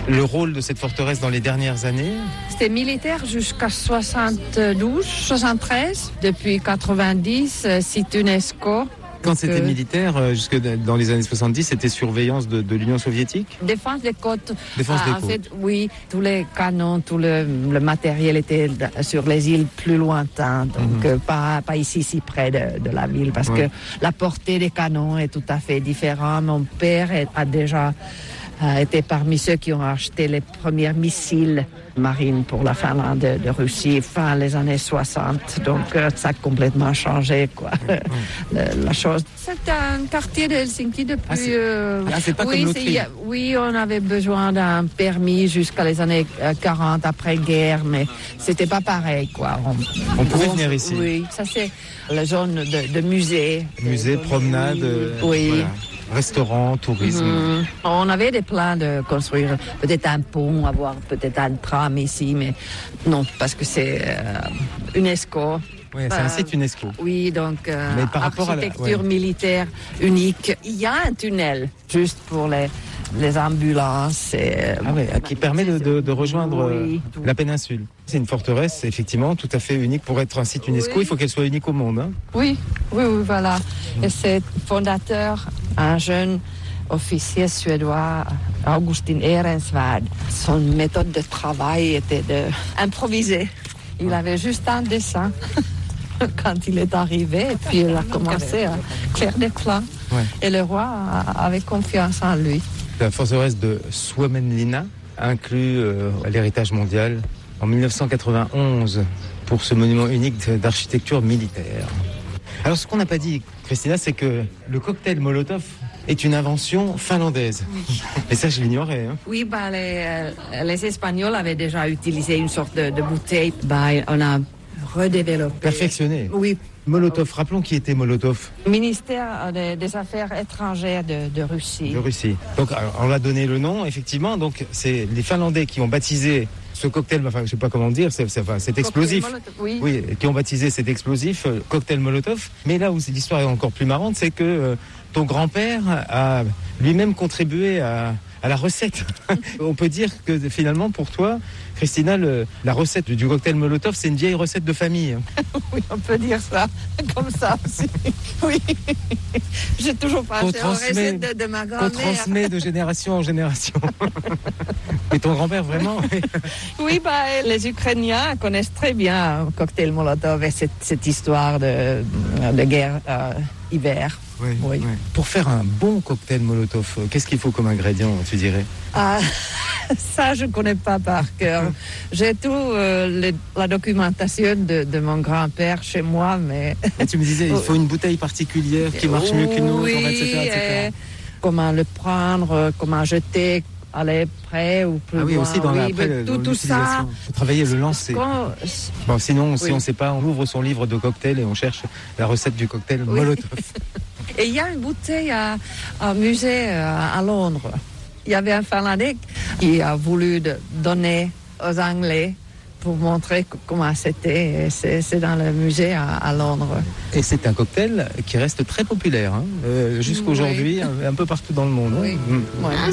Le rôle de cette forteresse dans les dernières années? C'était militaire jusqu'à 72, 73. Depuis 90, site UNESCO. Quand c'était militaire, jusque dans les années 70, c'était surveillance de l'Union soviétique? Défense des côtes. Défense des côtes. En fait, oui, tous les canons, tout le matériel était sur les îles plus lointaines, donc pas ici, si près de la ville, parce que la portée des canons est tout à fait différente. Mon père a déjà été parmi ceux qui ont acheté les premiers missiles marines pour la Finlande de Russie fin les années 60. Donc ça a complètement changé, quoi. La chose. C'est un quartier de Helsinki depuis... c'est pas comme l'autre île. Oui, on avait besoin d'un permis jusqu'à les années 40 après-guerre, mais c'était pas pareil, quoi. On pouvait venir ici. Oui, ça c'est la zone de musée. Musée, promenade. Oui. Voilà. Restaurant, tourisme. On avait des plans de construire peut-être un pont, avoir peut-être un tram ici, mais non, parce que c'est UNESCO. Oui, c'est un site UNESCO. Oui, donc mais par rapport architecture militaire unique. Il y a un tunnel juste pour les ambulances. Qui permet de rejoindre la péninsule. C'est une forteresse, effectivement, tout à fait unique. Pour être un site UNESCO, il faut qu'elle soit unique au monde. Hein. Oui, voilà. Et c'est fondateur, un jeune officier suédois, Augustin Ehrensvärd. Son méthode de travail était d'improviser. Il avait juste un dessin quand il est arrivé, et puis il a commencé à faire des plans. Ouais. Et le roi avait confiance en lui. La forteresse de Suomenlinna inclut l'héritage mondial en 1991 pour ce monument unique d'architecture militaire. Alors ce qu'on n'a pas dit, Christina, c'est que le cocktail Molotov est une invention finlandaise. Oui. Et ça, je l'ignorais. Hein. Oui, les Espagnols avaient déjà utilisé une sorte de bouteille. On a redéveloppé. Perfectionné. Oui. Molotov, rappelons qui était Molotov. Ministère des Affaires étrangères de Russie. De Russie. Donc, on l'a donné le nom, effectivement. Donc, c'est les Finlandais qui ont baptisé ce cocktail, enfin, je sais pas comment dire, cet explosif. Oui, qui ont baptisé cet explosif cocktail Molotov. Mais là où l'histoire est encore plus marrante, c'est que ton grand-père a lui-même contribué à la recette. On peut dire que finalement, pour toi, Christina, la recette du cocktail Molotov, c'est une vieille recette de famille. Oui, on peut dire ça, comme ça aussi. Oui, j'ai toujours pensé aux recettes de ma grand-mère. Qu'on transmet de génération en génération. Et ton grand-père, vraiment? Oui, les Ukrainiens connaissent très bien le cocktail Molotov et cette histoire de guerre hiver. Oui, oui. Oui. Pour faire un bon cocktail Molotov, qu'est-ce qu'il faut comme ingrédient, tu dirais? Ça, je ne connais pas par cœur. J'ai tout la documentation de mon grand-père chez moi, mais... Et tu me disais, il faut une bouteille particulière qui marche mieux qu'une autre, etc. Comment le prendre, comment jeter, aller près ou plus loin. Oui, aussi dans tout ça. Il faut travailler le lancer. Sinon, si on ne sait pas, on ouvre son livre de cocktail et on cherche la recette du cocktail Molotov. Et il y a une bouteille à musée à Londres. Il y avait un Finlandais qui a voulu donner aux Anglais pour montrer comment c'était. C'est dans le musée à Londres. Et c'est un cocktail qui reste très populaire, jusqu'aujourd'hui, un peu partout dans le monde. Oui.